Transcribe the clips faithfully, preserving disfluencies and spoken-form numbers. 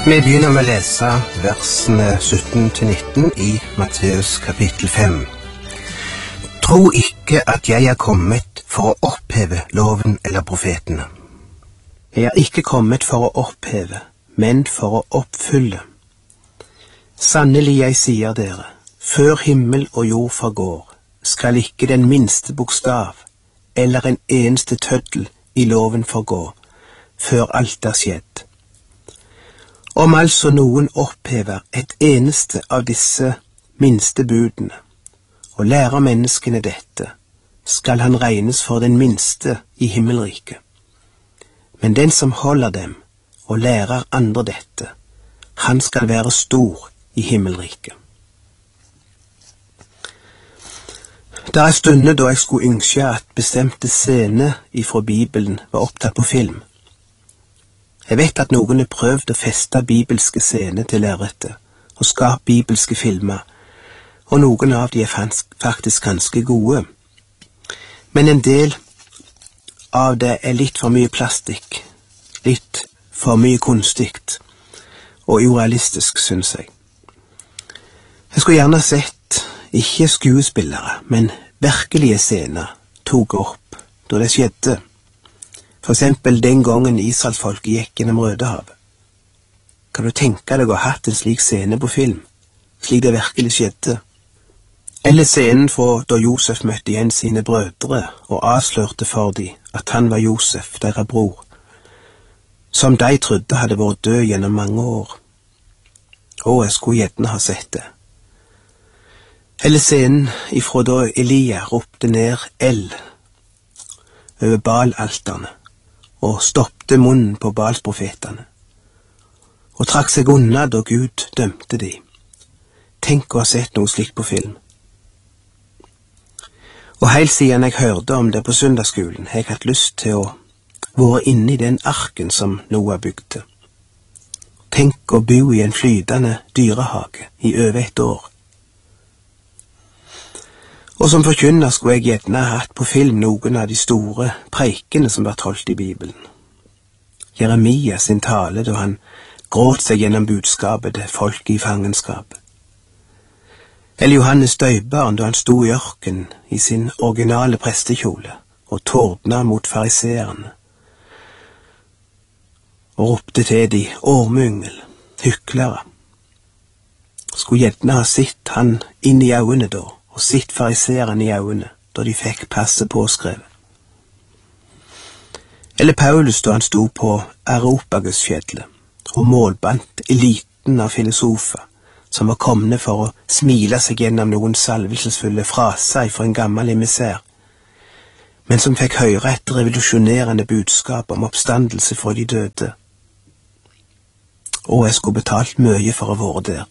Vi begynner med å lese versene sytten til nitten i Matteus kapittel fem. Tro ikke at jeg er kommet for å oppheve loven eller profetene. Jeg er ikke kommet for å oppheve, men for å oppfylle. Sannelig jeg sier dere, før himmel og jord forgår, skal ikke den minste bokstav eller en eneste tøddel i loven forgå, før alt er skjedd. Om altså noen opphever et eneste av disse minste budene, og lærer menneskene dette, skal han regnes for den minste i himmelriket. Men den som holder dem og lærer andre dette, han skal være stor i himmelriket. Det er stunder da jeg skulle ønske at bestemte scener ifra Bibelen var opptatt på film. Jeg vet at noen har prøvd å feste bibelske scener til lerretet og skape bibelske filmer, og noen av de er faktisk ganske gode. Men en del av det er litt for mye plastikk, litt for mye kunstigt og urealistisk, synes jeg. Jeg skulle gjerne sett ikke skuespillere, men virkelige scener tok opp da det skjedde. For eksempel den gangen Israelsfolket gikk gjennom Rødehavet. Kan du tenke deg å ha hatt en slik scene på film, slik det virkelig skjedde? Eller scenen fra da Josef møtte igjen sine brødre og avslørte for dem at han var Josef, deres bror, som de trodde hadde vært død gjennom mange år. Å, jeg skulle gjerne ha sett det. Eller scenen ifra da Elia ropte ned eld over Baal-alterne, og stoppte munnen på Baals-profetene, og trakk seg unna da Gud dømte de. Tenk å ha sett noe slikt på film. Og helt siden jeg hørte om det på søndagsskolen, har jeg hatt lyst til å være inne i den arken som Noah bygde. Tenk å bo i en flytende dyrehage i over et år. Og som forkynner skulle jeg gjerne ha hatt på film noen av de store preikene som var holdt i Bibelen. Jeremia sin tale da han gråt seg gjennom budskapet til folk i fangenskap. Eller Johannes døperen da han sto i ørken i sin originale prestekjole og tordna mot fariseerne og ropte til de ormyngel, hyklere. Skulle gjerne ha sett han inn i øynene da, og sitt fariserene i øynene, da de fikk passe påskrevet. Eller Paulus da han sto på Areopagusfjellet og målbandt eliten av filosofer som var komne for å smile seg gjennom noen salvelsesfulle fraser fra en gammel emissær, men som fikk høre et revolusjonerende budskap om oppstandelse fra de døde. Og jeg skulle betalt mye for å være der.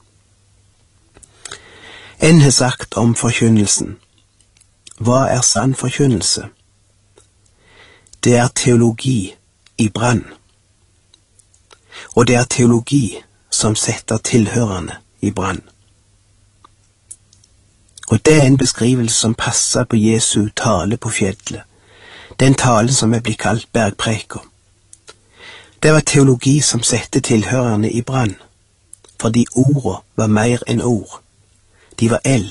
En har sagt om forkynnelsen. Hva er sann forkynnelse? Det er teologi i brann. Og det er teologi som setter tilhørende i brann. Og det er en beskrivelse som passer på Jesu tale på fjellet. Den talen som er blitt kalt bergpreika. Det var teologi som sette tilhørende i brann, fordi ordet var mer enn ord. De var eld.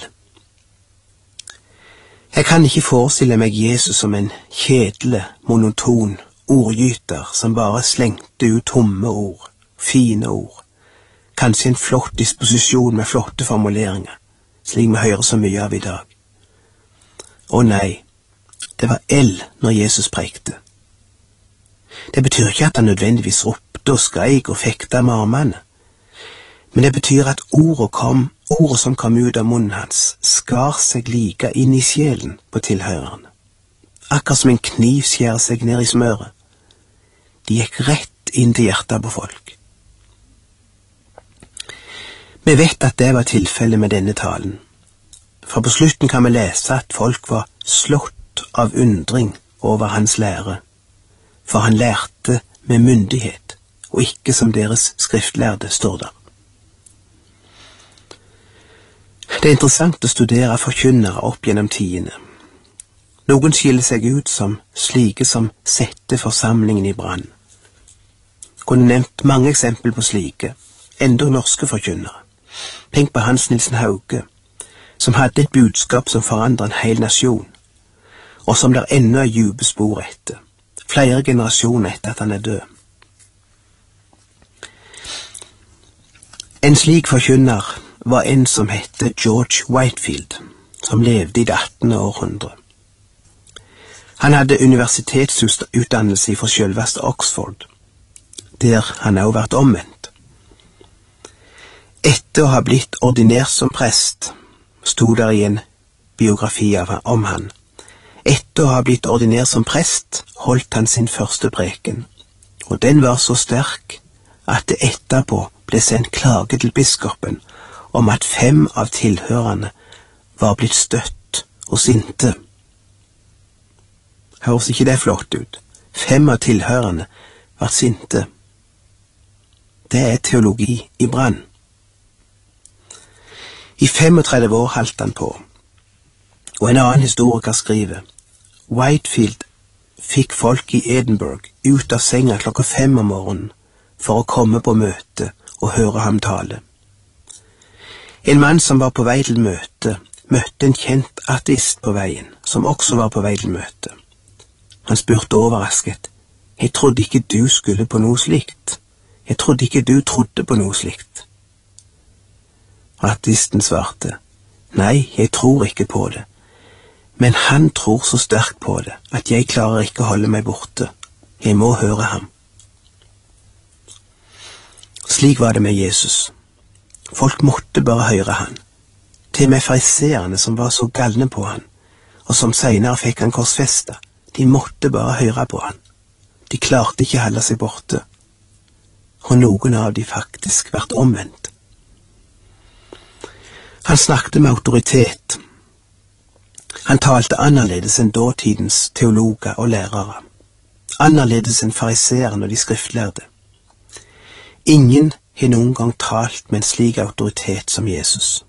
Jeg kan ikke forestille meg Jesus som en kjedelig, monoton ordgyter som bare slengte ut tomme ord, fine ord, kanskje en flott disposisjon med flotte formuleringer, slik vi hører så mye av i dag. Å nei, det var eld når Jesus prekte. Det betyr ikke at han nødvendigvis ropte og skreik og fekta med armene, men det betyr at ordet kom Ordet som kom ut av munnen hans, skar seg like inn i sjelen på tilhørerne. Akkurat som en kniv skjærer seg ned i smøret. De gikk rett inn til hjertet på folk. Vi vet at det var tilfellet med denne talen. For på slutten kan vi lese at folk var slått av undring over hans lære. For han lærte med myndighet, og ikke som deres skriftlærde, står der. Det er interessant å studere forkynnere opp gjennom tidene. Noen skiller seg ut som slike som setter forsamlingen i brann. kunne nevnt mange eksempel på slike, enda norske forkynnere. Tenk på Hans Nilsen Hauge, som hadde et budskap som forandret en hel nasjon, og som der ennå er dype spor etter, flere generasjoner etter at han er død. En slik forkynner var en som hette George Whitefield, som levde i det attende århundre. Han hadde universitetsutdannelse fra selveste Oxford, der han også vært omvendt. Etter å ha blitt ordinert som prest, stod der i en biografi av, om han. Etter å ha blitt ordinert som prest, holdt han sin første preken, og den var så sterk at det etterpå ble sendt klage til biskopen om at fem av tilhørerne var blitt støtt og sinte. Høres ikke det flott ut? Fem av tilhørerne var sinte. Det er teologi i brann. I femogtredve år holdt han på, og en annen historiker skriver: Whitefield fikk folk i Edinburgh ut av senga klokka fem om morgenen for å komme på møte og høre ham tale. En mann som var på vei til møte, møtte en kjent ateist på veien, som også var på vei til møte. Han spurte overrasket: Jeg trodde ikke du skulle på noe slikt. Jeg trodde ikke du trodde på noe slikt. Ateisten svarte: Nei, jeg tror ikke på det, men han tror så sterkt på det at jeg klarer ikke å holde meg borte. Jeg må høre ham. Slik var det med Jesus. Folk måtte bare høre han. Til og med fariseerne som var så galne på han, og som senere fikk han korsfesta, de måtte bare høre på han. De klarte ikke holde seg borte. Og noen av de faktisk vært omvendt. Han snakket med autoritet. Han talte annerledes enn dåtidens teologer og lærere. Annerledes enn fariseerne og de skriftlærde. Ingen har noen gang talt med en slik autoritet som Jesus.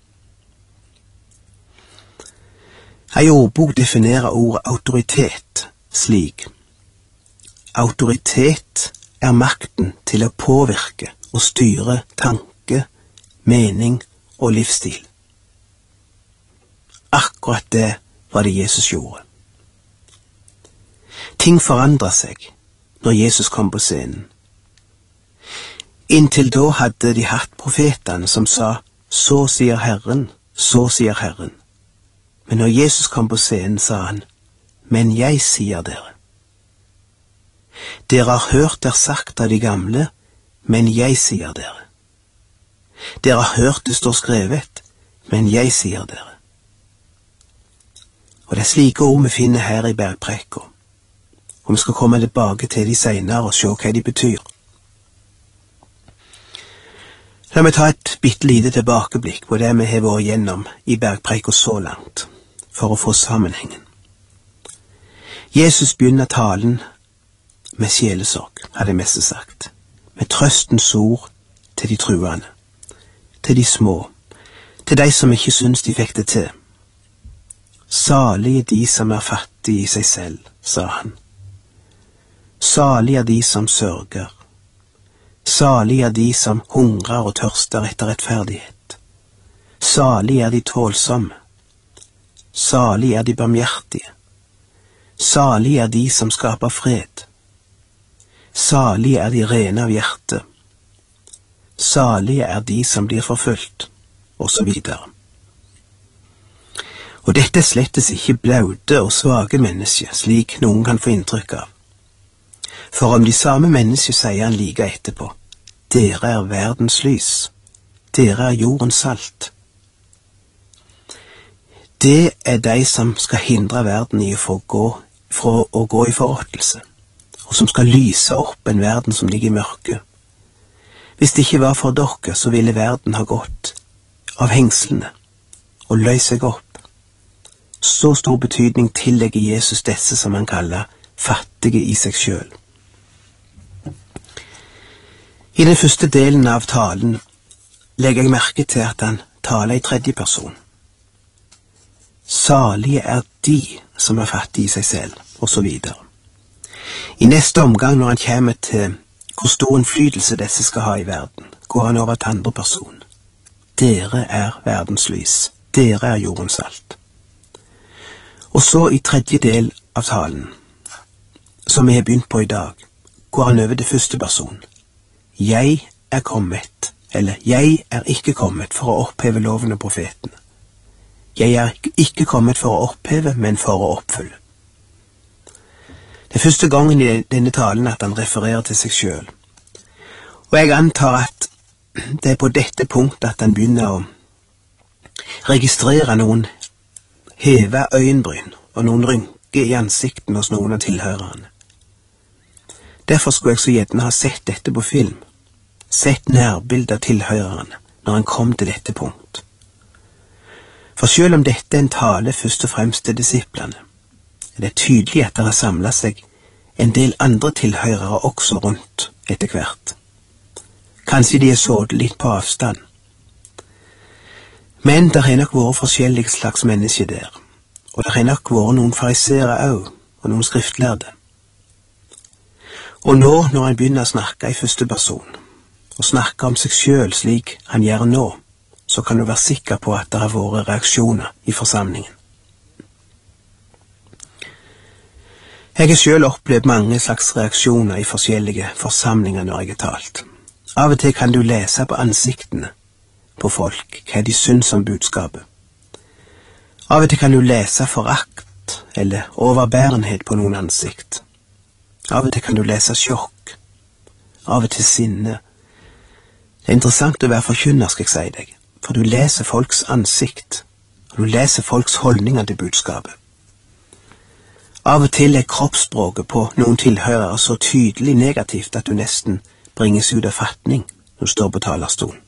Ei ordbok definerer ordet autoritet slik: Autoritet er makten til å påvirke og styre tanke, mening og livsstil. Akkurat det var det Jesus gjorde. Ting forandret seg når Jesus kom på scenen. Inntil da hadde de hatt profetene som sa: Så sier Herren, så sier Herren. Men når Jesus kom på scenen, sa han: Men jeg sier dere. Dere har hørt det sagt av de gamle, men jeg sier dere. Dere har hørt det står skrevet, men jeg sier dere. Og det er slike ord vi finner her i bergpreka, og vi skal komme tilbake til de senere og se hva de betyr. La meg ta et bitte lite tilbakeblikk på det vi har vært gjennom i bergpreka så langt, for å få sammenhengen. Jesus begynner talen med sjelesorg, hadde jeg mest sagt, med trøstens ord til de truende, til de små, til de som ikke syns de fikk det til. Salig er de som er fattige i seg selv, sa han. Salig er de som sørger. Salig er de som hungrer og tørster etter rettferdighet. Salig er de tålsomme. Salig er de barmhjertige. Salig er de som skaper fred. Salig er de rene av hjerte. Salig er de som blir forfulgt, og så videre. Og dette er slettes ikke blaute og svake mennesker, slik noen kan få inntrykk av. For om de samme mennesker sier han like etterpå: Dere er verdens lys. Dere er jordens salt. Det er de som skal hindre verden i å få gå, fra å gå i forråtelse, og som skal lyse opp en verden som ligger i mørke. Hvis det ikke var for dere, så ville verden ha gått av hengslene og løst seg opp. Så stor betydning tillegger Jesus disse som han kaller fattige i seg selv. I den første delen av talen legger jeg merke til at han taler i tredje person. Salige er de som er fattige i seg selv, og så videre. I neste omgang, når han kommer til hvor stor innflytelse disse skal ha i verden, går han over til andre person. Dere er verdens lys. Dere er jordens salt. Og så i tredje del av talen, som vi har begynt på i dag, går han over til første person. Jeg er kommet, eller jeg er ikke kommet for å oppheve loven og profetene. Jeg er ikke kommet for å oppheve, men for å oppfylle. Det er første gangen i denne talen at han refererer til seg selv. Og jeg antar at det er på dette punktet at han begynner å registrere noen heve øyenbryn og noen rynker i ansikten hos noen av tilhørerne. Derfor skulle jeg så gjerne ha sett dette på film, sett nærbildet av tilhørerne når han kom til dette punkt. For selv om dette er en tale først og fremst til disiplene, er det tydelig at det har samlet seg en del andre tilhørere også rundt etter hvert. Kanskje de er sådd litt på avstand. Men det har nok vært forskjellige slags mennesker der, og det har nok vært noen fariseere også, og noen skriftlærde. Og nå, når han begynner å snakke i første person, og snakke om seg selv slik han gjør nå, så kan du være sikker på at det har vært reaksjoner i forsamlingen. Jeg har selv opplevd mange slags reaksjoner i forskjellige forsamlinger når jeg har talt. Av og til kan du lese på ansiktene på folk hva de syns om budskapet. Av og til kan du lese forakt eller overbærenhet på noen ansikt. Av og til kan du lese sjokk, av og til sinne. Det er interessant å være forkynner, skal jeg si deg, for du leser folks ansikt, og du leser folks holdninger til budskapet. Av og til er kroppsspråket på noen tilhørere så tydelig negativt at du nesten bringes ut av fatning når du står på talerstolen.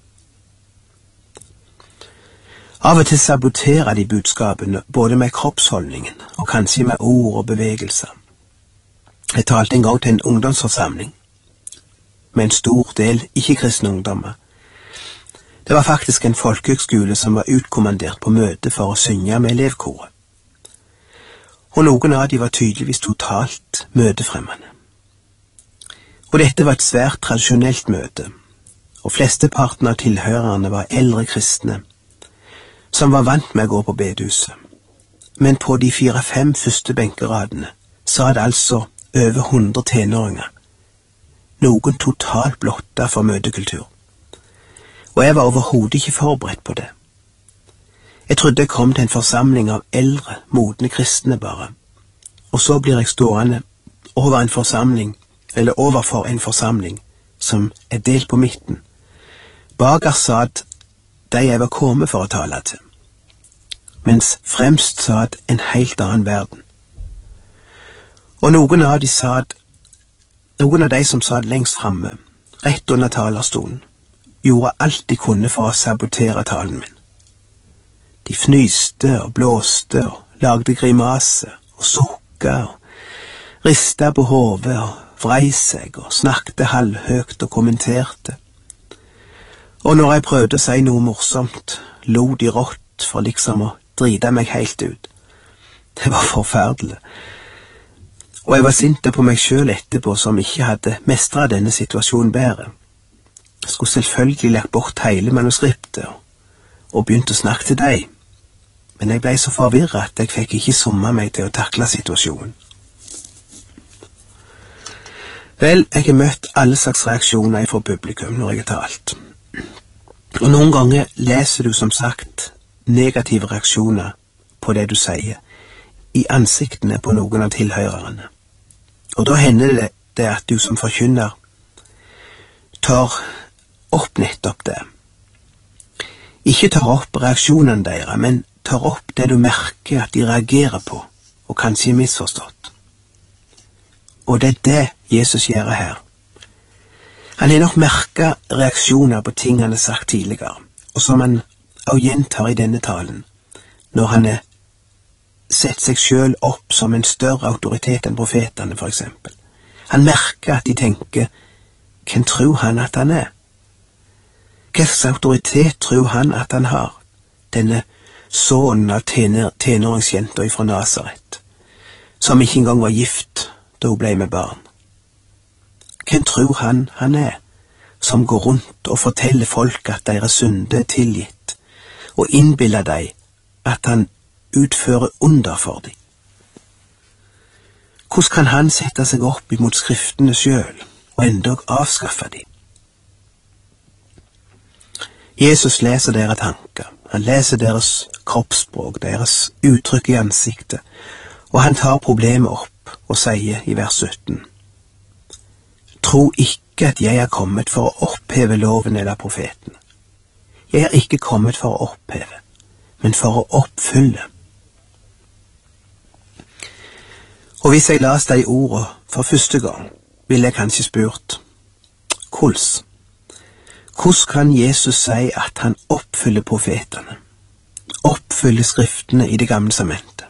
Av og til saboterer de budskapene både med kroppsholdningen og kanskje med ord og bevegelser. Jeg talte en gang til en ungdomsforsamling med en stor del ikke-kristne ungdommer. Det var faktisk en folkehøgskole som var utkommandert på møte for å synge med elevkoret. Og noen av de var tydeligvis totalt møtefremmende. Og dette var et svært tradisjonelt møte, og flesteparten av tilhørerne var eldre kristne, som var vant med å gå på bedehuset. Men på de fire-fem første benkeradene sa det altså over hundre tenåringer, noen totalt blotta for møtekultur. Og jeg var overhodet ikke forberedt på det. Jeg trodde jeg kom til en forsamling av eldre, modne kristne bare, og så blir jeg stående over en forsamling, eller overfor en forsamling, som er delt på midten. Baker satt de jeg var kommet for å tale til, mens fremst satt en helt annen verden. Og noen av de satt, noen av de som satt lengst framme, rett under talerstolen, gjorde alt de kunne for å sabotere talen min. De fnyste og blåste og lagde grimase og sukka og rista på hodet og vrei seg og snakket halvhøgt og kommenterte. Og når jeg prøvde å si noe morsomt, lo de rått for liksom å drite meg helt ut. Det var forferdelig. Og jeg var sint på meg selv etterpå som ikke hadde mestret denne situasjonen bedre. Jeg skulle selvfølgelig lagt bort hele manuskriptet og begynt å snakke til deg, men jeg ble så forvirret at jeg fikk ikke summe meg til å takle situasjonen. Vel, jeg har møtt alle slags reaksjoner fra publikum når jeg har talt. Og noen ganger leser du som sagt negative reaksjoner på det du sier, i ansiktene på noen av tilhørerne. Og da hender det, det at du som forkynner tar opp nettopp det. Ikke tar opp reaksjonene deres, men tar opp det du merker at de reagerer på, og kanskje misforstått. Og det er det Jesus gjør her. Han har nok merket reaksjoner på ting han har sagt tidligere, og som han også gjentar i denne talen, når han har sett seg selv opp som en større autoritet enn profetene, for eksempel. Han merker at de tenker, hvem tror han at han er? Hva slags autoritet tror han at han har, denne sønnen av tenåringsjenta fra Nazaret, som ikke engang var gift da hun ble med barn? Hvem tror han han er, som går rundt og forteller folk at deres synde er tilgitt, og innbiller dem at han utfører under for dem? Hvordan kan han sette seg opp imot skriftene selv, og endog avskaffe dem? Jesus leser deres tanker, han leser deres kroppsspråk, deres uttrykk i ansiktet, og han tar problemet opp og sier i vers sytten: Tro ikke at jeg er kommet for å oppheve loven eller profeten. Jeg er ikke kommet for å oppheve, men for å oppfylle. Og hvis jeg las de ordene for første gang, ville jeg kanskje spurt: Hvordan? Hvordan kan Jesus si at han oppfyller profetene, oppfyller skriftene i Det gamle testamentet?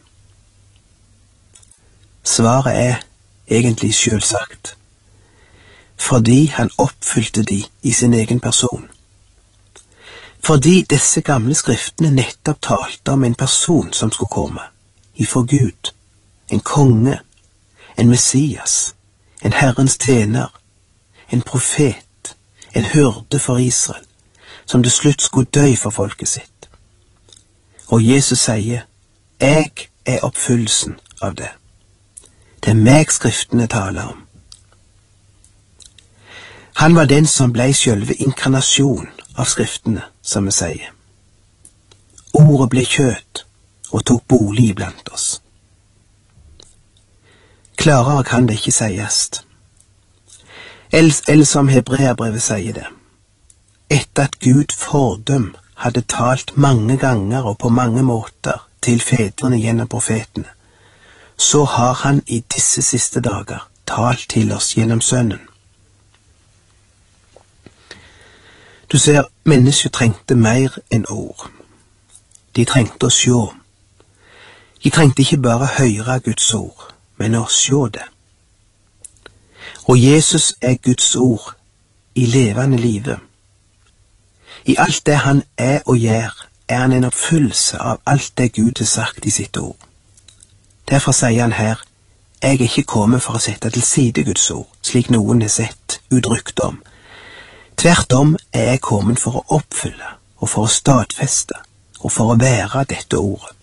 Svaret er egentlig selvsagt. Fordi han oppfylte de i sin egen person. Fordi disse gamle skriftene nettopp talte om en person som skulle komme, ifra Gud, en konge, en Messias, en Herrens tjener, en profet, en hyrde for Israel, som til slutt skulle dø for folket sitt. Og Jesus sier: Jeg er oppfyllelsen av det. Det er meg skriftene taler om. Han var den som ble selve inkarnasjon av skriftene, som vi sier. Ordet ble kjøtt og tok bolig iblant oss. Klarere kan det ikke sies. Eller som Hebreabrevet sier det: Etter at Gud fordøm hadde talt mange ganger og på mange måter til fedrene gjennom profetene, så har han i disse siste dager talt til oss gjennom Sønnen. Du ser, mennesket trengte mer enn ord. De trengte å se. De trengte ikke bare høre Guds ord, men å se det. Og Jesus er Guds ord i levende livet. I alt det han er og gjør, er han en oppfyllelse av alt det Gud har sagt i sitt ord. Derfor sier han her: Jeg er ikke kommet for å sette til side Guds ord, slik noen har sett uttrykt om. Tvert om er jeg kommet for å oppfylle, og for å stadfeste, og for å være dette ordet.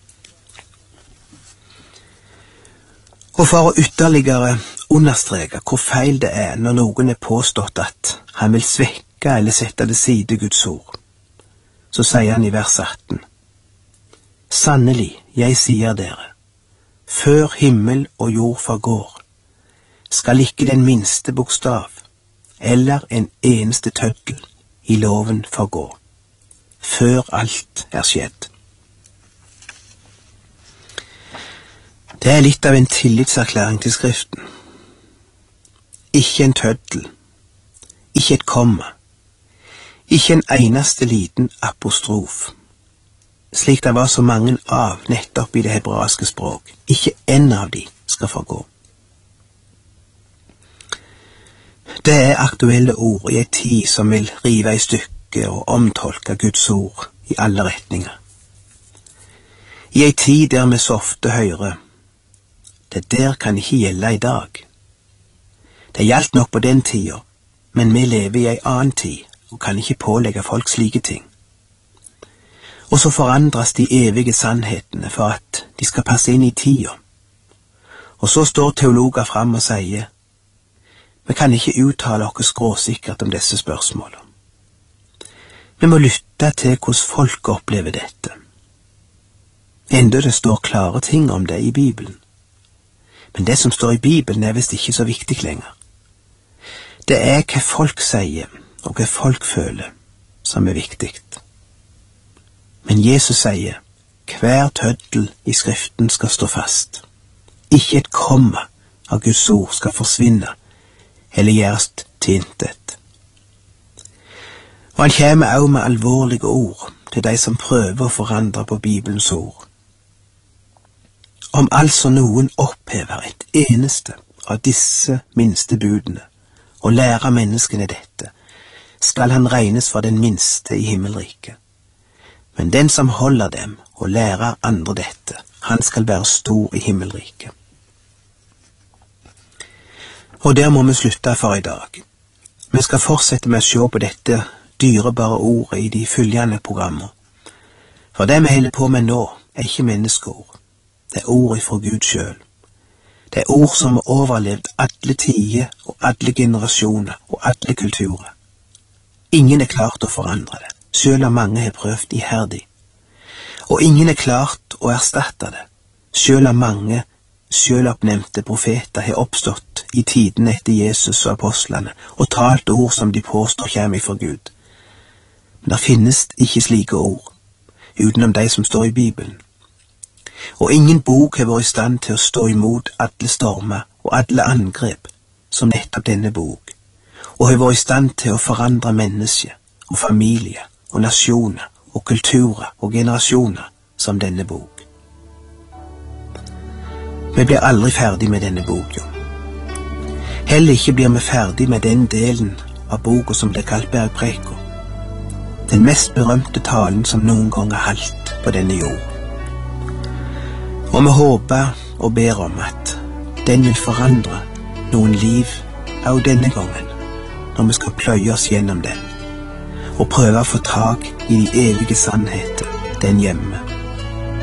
Og for å ytterligere understreke hvor feil det er når noen er påstått at han vil svekke eller sette til side Guds ord, så sier han i vers atten: Sannelig, jeg sier dere, før himmel og jord forgår, skal ikke den minste bokstav eller en eneste tøddel i loven forgå, før alt er skjedd. Det er litt av en tillitserklæring til Skriften. Ikke en tøddel, ikke et komma, ikke en eneste liten apostrof, slik det var så mange av nettopp i det hebraiske språk. Ikke en av de skal forgå. Det er aktuelle ord i en tid som vil rive i stykker og omtolke Guds ord i alle retninger. I en tid der vi så ofte hører: Det der kan ikke gjelde i dag. Det gjaldt nok på den tida, men vi lever i en annen tid og kan ikke pålegge folk slike ting. Og så forandres de evige sannhetene for at de skal passe inn i tida. Og så står teologer fram og sier: Vi kan ikke uttale oss skråsikkert om disse spørsmålene. Vi må lytte til hvordan folk opplever dette. Enda det står klare ting om det i Bibelen. Men det som står i Bibelen er visst ikke så viktig lenger. Det er hva folk sier, og hva folk føler, som er viktig. Men Jesus sier: Hver tøddel i Skriften skal stå fast. Ikke et komma av Guds ord skal forsvinne, eller gjøres til intet. Og han kommer også med alvorlige ord til de som prøver å forandre på Bibelens ord. Om altså noen opphever et eneste av disse minste budene og lærer menneskene dette, skal han regnes for den minste i himmelriket. Men den som holder dem og lærer andre dette, han skal være stor i himmelriket. Og der må vi slutte for i dag. Vi skal fortsette med å se på dette dyrebare ordet i de følgende programmer. For det vi holder på med nå, er ikke menneskeord. Det er ord ifra Gud selv. Det er ord som har overlevd alle tider og alle generasjoner og alle kulturer. Ingen er klart å forandre det, selv om mange har prøvd iherdig. Og ingen er klart å erstatte det, selv om mange selvoppnevnte profeter har oppstått i tiden etter Jesus og apostlene og talt ord som de påstår kommer ifra Gud. Men det finnes ikke slike ord, utenom de som står i Bibelen. Og ingen bok har vært i stand til å stå imot alle stormer og alle angrep som nettopp denne bok, og har vært i stand til å forandre mennesker og familier og nasjoner og kulturer og generasjoner som denne bok. Vi blir aldri ferdig med denne boka. Heller ikke blir vi ferdig med den delen av boka som blir kalt Bergpreken, den mest berømte talen som noen gang er holdt på denne jord. Og vi håper og ber om at den vil forandre noen liv også denne gangen, når vi skal pløye oss gjennom den, og prøve å få tak i de evige sannheter den gjemmer.